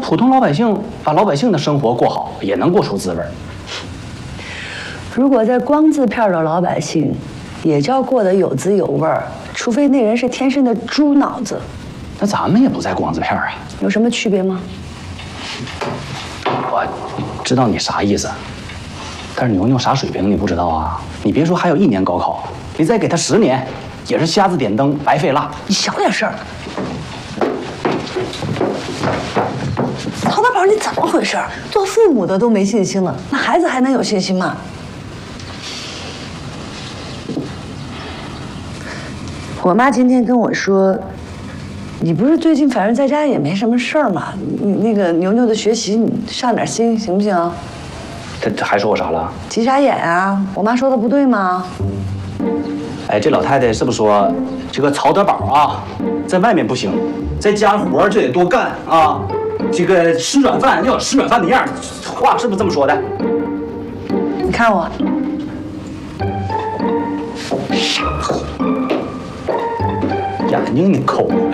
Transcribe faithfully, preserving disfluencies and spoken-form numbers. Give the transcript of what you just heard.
普通老百姓把老百姓的生活过好，也能过出滋味。 如果在光字片的老百姓，也叫过得有滋有味儿，除非那人是天生的猪脑子。 那咱们也不在光字片啊， 有什么区别吗？ 我知道你啥意思，但是牛牛啥水平你不知道啊？你别说还有一年高考，你再给他十年，也是瞎子点灯白费蜡。 你小点声。曹大宝，你怎么回事？做父母的都没信心了，那孩子还能有信心吗？我妈今天跟我说，你不是最近反正在家也没什么事儿嘛，你那个牛牛的学习你上点心行不行？ 他他还说我啥了？ 急啥眼啊？我妈说的不对吗？ 哎，这老太太是不是说这个曹德宝啊，在外面不行，在家活就得多干啊？这个吃软饭要有吃软饭的样儿，话是不是这么说的？ 你看我， 眼睛你抠。